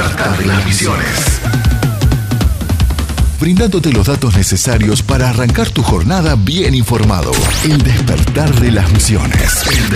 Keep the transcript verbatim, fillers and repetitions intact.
despertar de las misiones. Brindándote los datos necesarios para arrancar tu jornada bien informado. El despertar de las misiones.